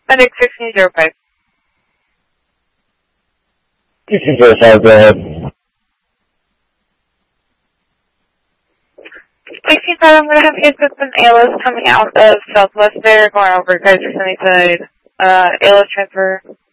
Medic 1605. 1605, go ahead. 1605, I'm going to have you with an ALS coming out of Southwest there, going over Kaiser Sunnyside. ALS transfer